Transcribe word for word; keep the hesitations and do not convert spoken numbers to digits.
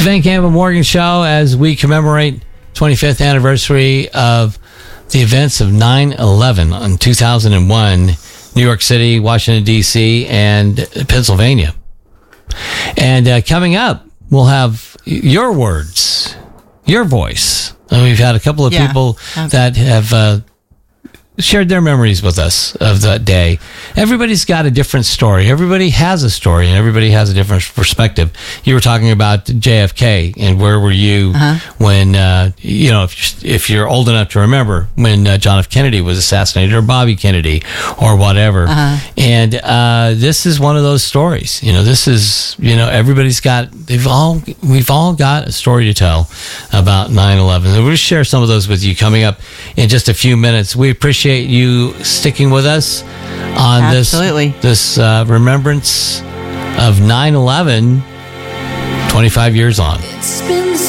Van Camp and Morgan Show as we commemorate twenty-fifth anniversary of the events of nine eleven in two thousand one, New York City, Washington, D C, and Pennsylvania. And uh, coming up, we'll have your words, your voice. And we've had a couple of Yeah. people Okay. that have uh, shared their memories with us of that day. Everybody's got a different story. Everybody has a story, and everybody has a different perspective. You were talking about J F K, and where were you Uh-huh. when, uh, you know, if, if you're old enough to remember when uh, John F. Kennedy was assassinated, or Bobby Kennedy, or whatever. Uh-huh. And uh, this is one of those stories. You know, this is, you know, everybody's got, they've all, we've all got a story to tell about nine eleven. And we'll share some of those with you coming up in just a few minutes. We appreciate you sticking with us on Absolutely. this this uh, remembrance of nine eleven twenty-five years on. It's been